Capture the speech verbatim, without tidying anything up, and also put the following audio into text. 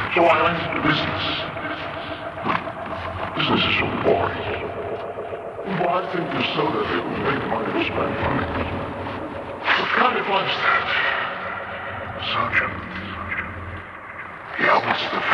So I went into business. Business is so boring. Well, I think the soda it will make money to spend money. What kind of life's that? Sergeant. Yeah, what's the